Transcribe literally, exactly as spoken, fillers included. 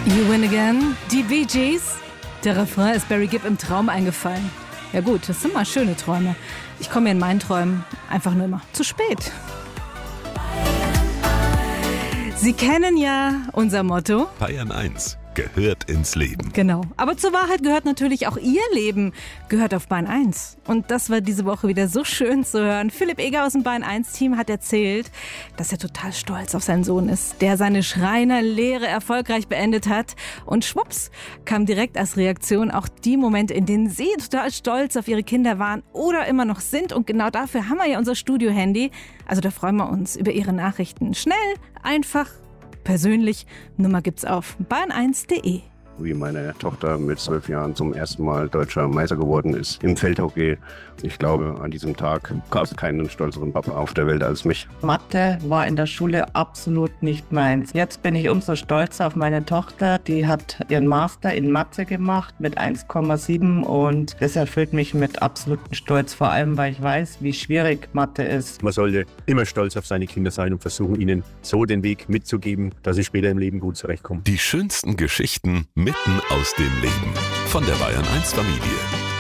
You Win Again, die Bee Gees. Der Refrain ist Barry Gibb im Traum eingefallen. Ja gut, das sind mal schöne Träume. Ich komme mir in meinen Träumen einfach nur immer zu spät. Sie kennen ja unser Motto. Bayern eins gehört ins Leben. Genau. Aber zur Wahrheit gehört natürlich auch Ihr Leben. Gehört auf Bayern eins. Und das war diese Woche wieder so schön zu hören. Philipp Eger aus dem Bayern eins Team hat erzählt, dass er total stolz auf seinen Sohn ist, der seine Schreinerlehre erfolgreich beendet hat. Und schwupps kam direkt als Reaktion auch die Momente, in denen Sie total stolz auf Ihre Kinder waren oder immer noch sind. Und genau dafür haben wir ja unser Studio-Handy. Also da freuen wir uns über Ihre Nachrichten. Schnell, einfach, persönlich. Nummer gibt's auf bayern eins punkt de. Wie meine Tochter mit zwölf Jahren zum ersten Mal deutscher Meister geworden ist im Feldhockey. Ich glaube, an diesem Tag gab es keinen stolzeren Papa auf der Welt als mich. Mathe war in der Schule absolut nicht meins. Jetzt bin ich umso stolzer auf meine Tochter. Die hat ihren Master in Mathe gemacht mit eins Komma sieben und das erfüllt mich mit absolutem Stolz. Vor allem, weil ich weiß, wie schwierig Mathe ist. Man sollte immer stolz auf seine Kinder sein und versuchen, ihnen so den Weg mitzugeben, dass sie später im Leben gut zurechtkommen. Die schönsten Geschichten mitten aus dem Leben von der Bayern eins Familie.